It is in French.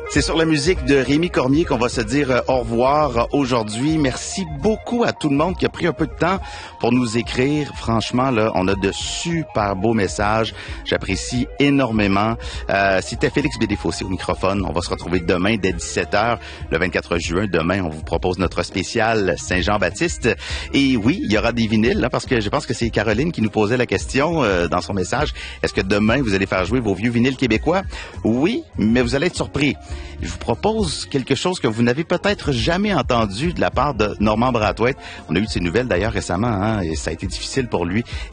C'est sur la musique de Rémi Cormier qu'on va se dire au revoir aujourd'hui. Merci beaucoup à tout le monde qui a pris un peu de temps pour nous écrire. Franchement, là, on a de super beaux messages. J'apprécie énormément. C'était Félix Bédéfossé au microphone. On va se retrouver demain dès 17h, le 24 juin. Demain, on vous propose notre spécial Saint-Jean-Baptiste. Et oui, il y aura des vinyles, parce que je pense que c'est Caroline qui nous posait la question dans son message. Est-ce que demain, vous allez faire jouer vos vieux vinyles québécois? Oui, mais vous allez être surpris. Je vous propose quelque chose que vous n'avez peut-être jamais entendu de la part de Normand Brathwaite. On a eu de ses nouvelles d'ailleurs récemment, et ça a été difficile pour lui.